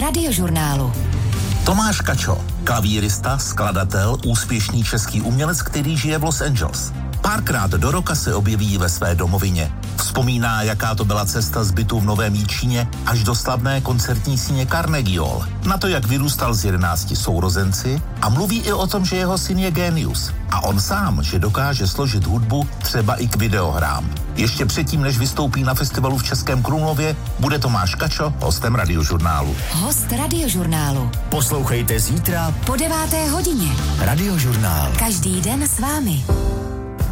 Radiožurnálu. Tomáš Kačo, klavírista, skladatel, úspěšný český umělec, který žije v Los Angeles. Párkrát do roka se objeví ve své domovině. Vzpomíná, jaká to byla cesta z bytu v Novém Jičíně až do slavné koncertní síně Carnegie Hall. Na to, jak vyrůstal s 11 sourozenci a mluví i o tom, že jeho syn je génius. A on sám, že dokáže složit hudbu třeba i k videohrám. Ještě předtím, než vystoupí na festivalu v Českém Krumlově, bude Tomáš Kačo hostem Radiožurnálu. Host Radiožurnálu. Poslouchejte zítra po 9. hodině. Radiožurnál. Každý den s vámi.